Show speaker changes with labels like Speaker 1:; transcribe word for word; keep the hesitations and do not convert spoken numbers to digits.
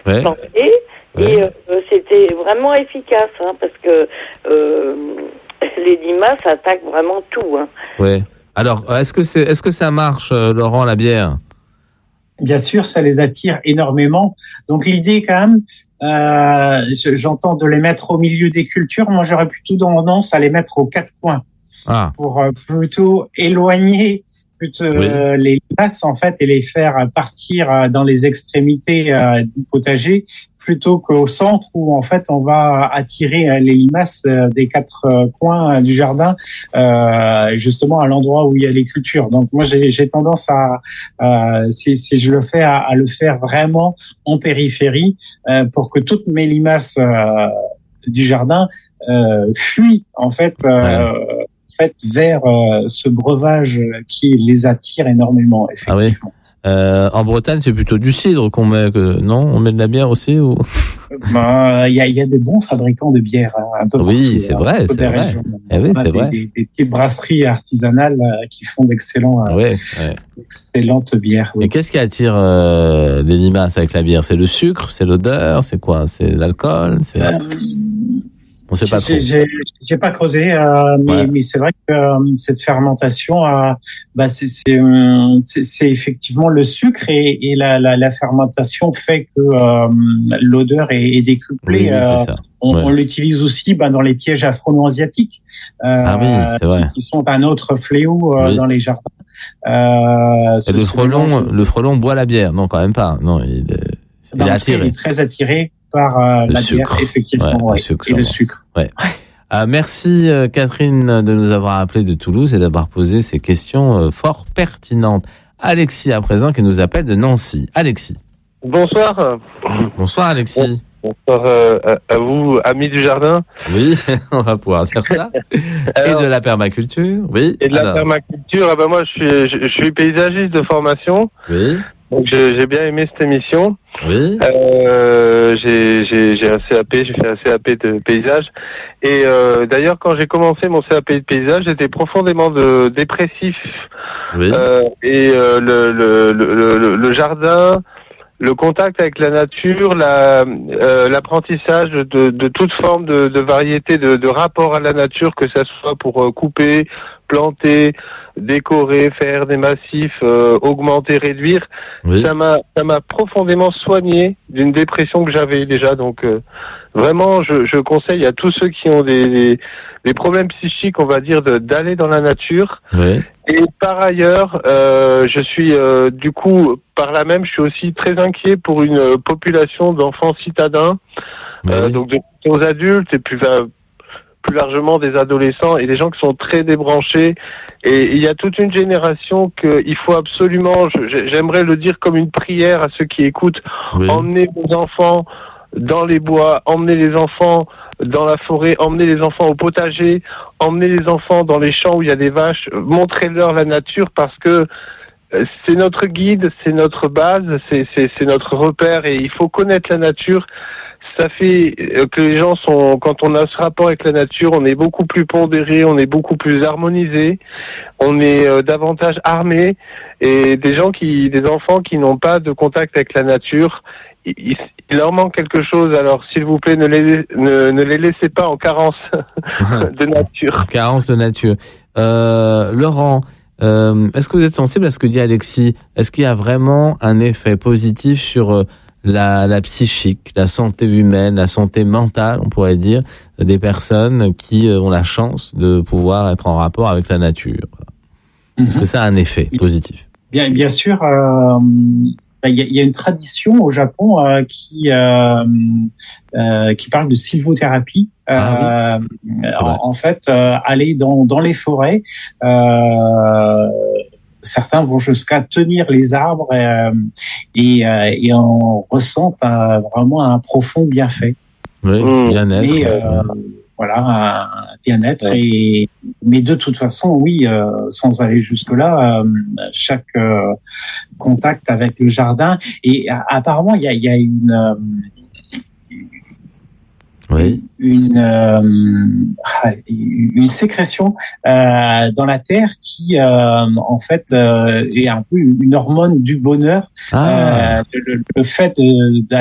Speaker 1: ouais.
Speaker 2: plantés. Ouais. Et euh, c'était vraiment efficace, hein, parce que euh, les limaces attaquent vraiment tout. Hein.
Speaker 1: Oui. Alors, est-ce que, c'est, est-ce que ça marche, euh, Laurent, la bière ?
Speaker 3: Bien sûr, ça les attire énormément. Donc l'idée quand même, euh, j'entends de les mettre au milieu des cultures. Moi, j'aurais plutôt tendance à les mettre aux quatre coins
Speaker 1: ah.
Speaker 3: pour euh, plutôt éloigner plutôt, oui. euh, les limaces en fait et les faire partir dans les extrémités euh, du potager plutôt qu'au centre où en fait on va attirer les limaces des quatre coins du jardin euh, justement à l'endroit où il y a les cultures. Donc moi j'ai, j'ai tendance à euh, si, si je le fais à, à le faire vraiment en périphérie euh, pour que toutes mes limaces euh, du jardin euh, fuient en fait euh, ouais. fait vers euh, ce breuvage qui les attire énormément effectivement.
Speaker 1: Ah oui. Euh, en Bretagne, c'est plutôt du cidre qu'on met, que, non ? On met de la bière aussi ou ?
Speaker 3: Ben, il y a, il y a des bons fabricants de bière, hein, un peu
Speaker 1: oui,
Speaker 3: partout.
Speaker 1: C'est vrai, c'est vrai.
Speaker 3: Régions.
Speaker 1: Eh oui, c'est
Speaker 3: des,
Speaker 1: vrai.
Speaker 3: Des, des petites brasseries artisanales euh, qui font d'excellents, euh,
Speaker 1: ouais, ouais.
Speaker 3: d'excellentes bières. Oui.
Speaker 1: Et qu'est-ce qui attire euh, les limaces avec la bière ? C'est le sucre, c'est l'odeur, c'est quoi ? C'est l'alcool, c'est... Euh... On sait pas
Speaker 3: j'ai,
Speaker 1: trop.
Speaker 3: J'ai, j'ai pas creusé, euh, mais,
Speaker 1: ouais.
Speaker 3: mais c'est vrai que euh, cette fermentation, euh, bah c'est, c'est, c'est, c'est effectivement le sucre et, et la, la, la fermentation fait que euh, l'odeur est, est décuplée.
Speaker 1: Oui, oui,
Speaker 3: euh,
Speaker 1: c'est ça.
Speaker 3: On,
Speaker 1: ouais.
Speaker 3: on l'utilise aussi bah, dans les pièges afro-asiatiques, euh,
Speaker 1: ah oui, c'est vrai.
Speaker 3: Qui, qui sont un autre fléau euh, oui. dans les jardins.
Speaker 1: Euh, et le frelon, mélange... le frelon boit la bière, non quand même pas. Non, il, il
Speaker 3: non,
Speaker 1: est attiré.
Speaker 3: Il est très attiré par euh, la
Speaker 1: sucre.
Speaker 3: bière, effectivement,
Speaker 1: ouais,
Speaker 3: ouais,
Speaker 1: le sucre,
Speaker 3: et le sucre.
Speaker 1: Ouais. Euh, merci euh, Catherine de nous avoir appelé de Toulouse et d'avoir posé ces questions euh, fort pertinentes. Alexis à présent qui nous appelle de Nancy. Alexis.
Speaker 4: Bonsoir.
Speaker 1: Bonsoir Alexis.
Speaker 4: Bonsoir euh, à, à vous, amis du jardin.
Speaker 1: Oui, on va pouvoir dire ça. Alors, et de la permaculture, oui.
Speaker 4: Et de
Speaker 1: Alors.
Speaker 4: la permaculture, ah ben moi je suis, je, je suis paysagiste de formation.
Speaker 1: Oui.
Speaker 4: Donc j'ai, j'ai bien aimé cette émission.
Speaker 1: Oui.
Speaker 4: Euh, j'ai, j'ai, j'ai un C A P, j'ai fait un C A P de paysage. Et euh, d'ailleurs, quand j'ai commencé mon C A P de paysage, j'étais profondément de, dépressif.
Speaker 1: Oui.
Speaker 4: Euh, et euh, le, le, le, le, le jardin, le contact avec la nature, la, euh, l'apprentissage de, de toute forme de, de variété, de, de rapport à la nature, que ça soit pour euh, couper, planter, décorer, faire des massifs, euh, augmenter, réduire, oui. ça m'a ça m'a profondément soigné d'une dépression que j'avais déjà. Donc euh, vraiment, je, je conseille à tous ceux qui ont des, des, des problèmes psychiques, on va dire, de, d'aller dans la nature.
Speaker 1: Oui.
Speaker 4: Et par ailleurs, euh, je suis euh, du coup, par là même, je suis aussi très inquiet pour une euh, population d'enfants citadins, oui. euh, donc de, aux adultes et plus euh, plus largement des adolescents et des gens qui sont très débranchés. Et il y a toute une génération qu'il faut absolument, je, j'aimerais le dire comme une prière à ceux qui écoutent, oui. emmener vos enfants dans les bois, emmener les enfants dans la forêt, emmener les enfants au potager, emmener les enfants dans les champs où il y a des vaches, montrez-leur la nature parce que c'est notre guide, c'est notre base, c'est, c'est, c'est notre repère et il faut connaître la nature. Ça fait que les gens sont, quand on a ce rapport avec la nature, on est beaucoup plus pondéré, on est beaucoup plus harmonisé, on est euh, davantage armé et des gens qui, des enfants qui n'ont pas de contact avec la nature, il, il leur manque quelque chose. Alors, s'il vous plaît, ne les, ne, ne les laissez pas en carence de nature.
Speaker 1: En carence de nature. Euh, Laurent, euh, est-ce que vous êtes sensible à ce que dit Alexis ? Est-ce qu'il y a vraiment un effet positif sur euh, la, la psychique, la santé humaine, la santé mentale, on pourrait dire, des personnes qui ont la chance de pouvoir être en rapport avec la nature. Mm-hmm. Est-ce que ça a un effet positif ?
Speaker 3: Bien, bien sûr. Euh, il y a, il y a une tradition au Japon euh, qui euh, euh, qui parle de sylvothérapie.
Speaker 1: Ah oui.
Speaker 3: euh, en, en fait, euh, aller dans dans les forêts. Euh, Certains vont jusqu'à tenir les arbres euh, et, euh, et en ressentent un, vraiment un profond bienfait.
Speaker 1: Oui, bien-être.
Speaker 3: Mais, euh, voilà, un bien-être. Ouais. Et, mais de toute façon, oui, euh, sans aller jusque-là, euh, chaque euh, contact avec le jardin. Et apparemment, il y a, il y a une... Euh,
Speaker 1: Oui.
Speaker 3: Une euh, une sécrétion euh, dans la terre qui euh, en fait euh, est un peu une hormone du bonheur.
Speaker 1: Ah.
Speaker 3: Euh, le, le fait de,